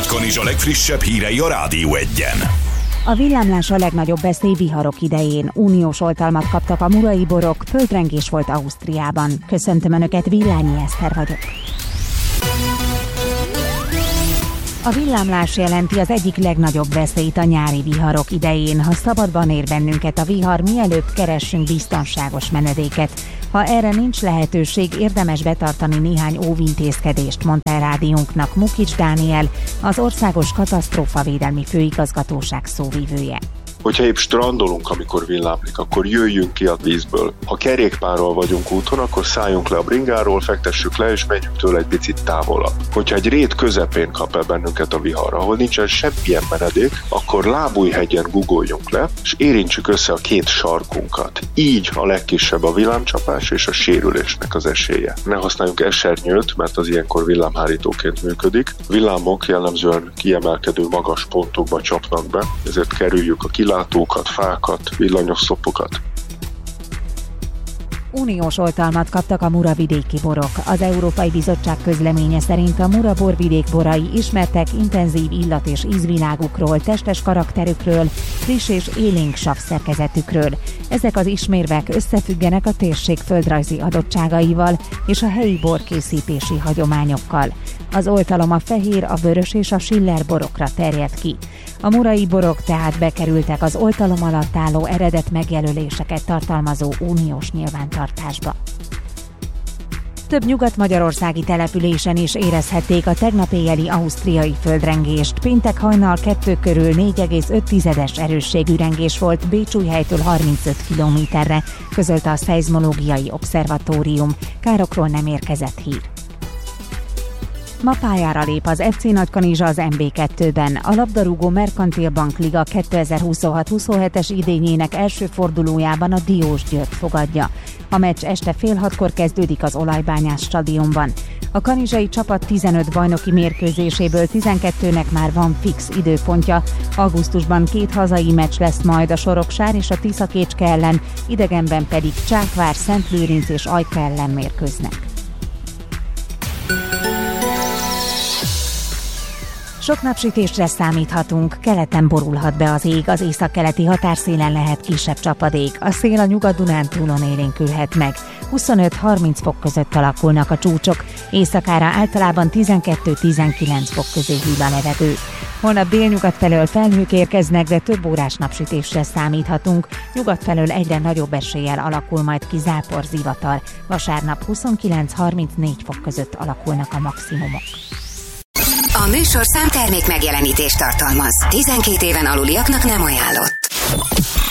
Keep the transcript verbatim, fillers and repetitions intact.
Nagy-Kanizsa legfrissebb hírei a Rádió Egyen. A villámlás a legnagyobb veszély viharok idején. Uniós oltalmat kaptak a murai borok, földrengés volt Ausztriában. Köszöntöm Önöket, Villányi Eszter vagyok. A villámlás jelenti az egyik legnagyobb veszélyt a nyári viharok idején. Ha szabadban ér bennünket a vihar, mielőbb keressünk biztonságos menedéket. Ha erre nincs lehetőség, érdemes betartani néhány óvintézkedést, mondta el rádiónknak Mukics Dániel, az Országos Katasztrófavédelmi Főigazgatóság szóvivője. Hogyha épp strandolunk, amikor villámlik, akkor jöjjünk ki a vízből. Ha kerékpárral vagyunk úton, akkor szálljunk le a bringáról, fektessük le, és menjünk tőle egy picit távolabb. Hogyha egy rét közepén kap el bennünket a vihar, ahol nincsen semmilyen menedék, akkor lábújhegyen gugoljunk le, és érintsük össze a két sarkunkat. Így a legkisebb a villámcsapás és a sérülésnek az esélye. Ne használjunk esernyőt, mert az ilyenkor villámhárítóként működik. Villámok jellemzően kiemelkedő magas pontokba csapnak be, ezért kerüljük a kilátókat, fákat, villanyos szopokat. Uniós oltalmat kaptak a muravidéki borok. Az Európai Bizottság közleménye szerint a Mura borvidék borai ismertek intenzív illat- és ízvilágukról, testes karakterükről, friss és élénk savszerkezetükről. Ezek az ismérvek összefüggenek a térség földrajzi adottságaival és a helyi borkészítési hagyományokkal. Az oltalom a fehér, a vörös és a schiller borokra terjed ki. A murai borok tehát bekerültek az oltalom alatt álló eredet megjelöléseket tartalmazó uniós nyilvántartásba. Több nyugat-magyarországi településen is érezhették a tegnap éjjeli ausztriai földrengést. Péntek hajnal kettő körül négy egész öt tizedes erősségű rengés volt Bécsújhelytől harmincöt kilométerre, közölte a Szeizmológiai Obszervatórium. Károkról nem érkezett hír. Ma pályára lép az ef cé Nagy-Kanizsa az em bé kettőben. A labdarúgó Merkantil Bank Liga kétezer-huszonhat huszonhetes idényének első fordulójában a Diósgyőrt fogadja. A meccs este fél hatkor kezdődik az Olajbányász stadionban. A kanizsai csapat tizenöt bajnoki mérkőzéséből tizenkettőnek már van fix időpontja. Augusztusban két hazai meccs lesz majd, a Soroksár és a Tiszakécske ellen, idegenben pedig Csákvár, Szentlőrinc és Ajka ellen mérkőznek. Sok napsütésre számíthatunk, keleten borulhat be az ég, az északkeleti határszélen lehet kisebb csapadék, a szél a Nyugat-Dunántúlon élénkülhet meg. huszonöt-harminc fok között alakulnak a csúcsok, éjszakára általában tizenkettő-tizenkilenc fok közé hűl a levegő. Holnap délnyugat felől felhők érkeznek, de több órás napsütésre számíthatunk, nyugat felől egyre nagyobb eséllyel alakul majd ki zápor, zivatar. Vasárnap huszonkilenc-harmincnégy fok között alakulnak a maximumok. A műsorszám termék megjelenítést tartalmaz. tizenkét éven aluliaknak nem ajánlott.